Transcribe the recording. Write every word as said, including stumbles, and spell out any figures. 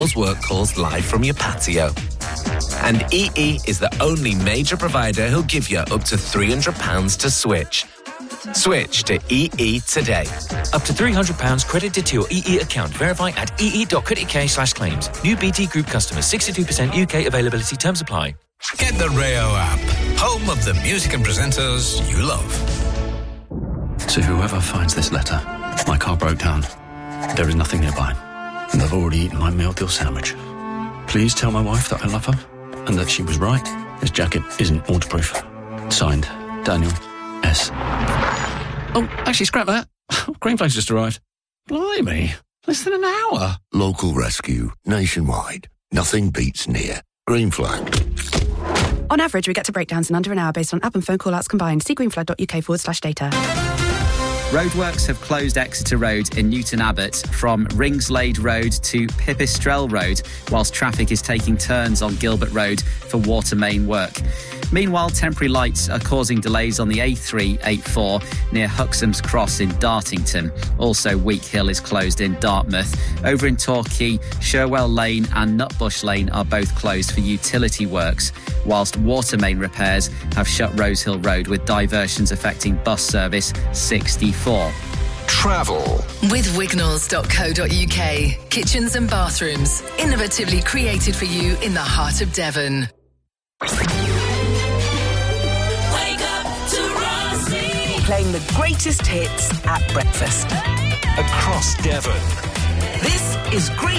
work calls live from your patio. And E E is the only major provider who'll give you up to three hundred pounds to switch. Switch to E E today. Up to three hundred pounds credited to your E E account. Verify at ee.co.uk slash claims. New B T Group customers. sixty-two percent U K availability. Terms apply. Get the Rayo app. Home of the music and presenters you love. To whoever finds this letter, my car broke down. There is nothing nearby. And I've already eaten my meal deal sandwich. Please tell my wife that I love her and that she was right. This jacket isn't waterproof. Signed, Daniel S. Oh, actually, scrap that. Greenflags just arrived. Blimey, less than an hour. Local rescue, nationwide. Nothing beats near. Green Flag. On average, we get to breakdowns in under an hour based on app and phone call-outs combined. See greenflag.uk forward slash data. Roadworks have closed Exeter Road in Newton Abbot from Ringslade Road to Pipistrel Road, whilst traffic is taking turns on Gilbert Road for water main work. Meanwhile, temporary lights are causing delays on the A three eighty-four near Huxham's Cross in Dartington. Also, Week Hill is closed in Dartmouth. Over in Torquay, Sherwell Lane and Nutbush Lane are both closed for utility works, whilst water main repairs have shut Rosehill Road with diversions affecting bus service sixty-four. Travel with wignalls dot co dot uk. Kitchens and bathrooms, innovatively created for you in the heart of Devon. Playing the greatest hits at breakfast. across Devon. This is Great